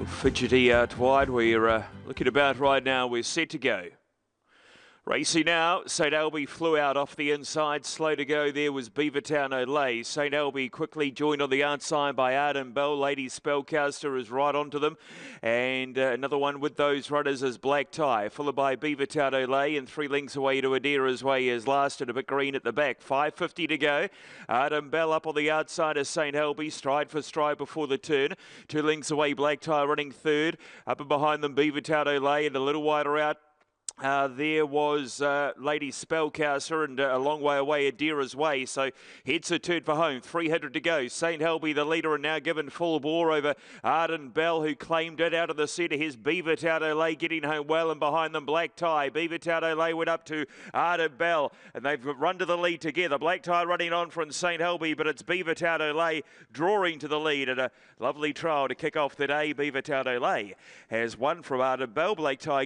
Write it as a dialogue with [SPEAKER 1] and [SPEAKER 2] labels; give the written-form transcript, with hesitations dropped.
[SPEAKER 1] Fidgety out wide. We're looking about right now. We're set to go. Racing now, St Albie flew out off the inside. Slow to go there was Beavertown Olay. St Albie quickly joined on the outside by Arden Bell. Lady Spellcaster is right onto them. And another one with those runners is Black Tie, followed by Beavertown Olay, and 3 lengths away to Adira's Way is last and a bit green at the back. 5:50 to go. Arden Bell up on the outside of St Albie, stride for stride before the turn. 2 lengths away, Black Tie running third. Up and behind them, Beavertown Olay, and a little wider out. There was Lady Spellcaster and a long way away Adira's Way. So heads a turn for home. 300 to go. St Albie the leader and now given full bore over Arden Bell, who claimed it out of the centre. Here's Beavertown Olay getting home well, and behind them Black Tie. Beavertown Olay went up to Arden Bell and they've run to the lead together. Black Tie running on from St Albie, but it's Beavertown Olay drawing to the lead, and a lovely trial to kick off the day. Beavertown Olay has won from Arden Bell. Black Tie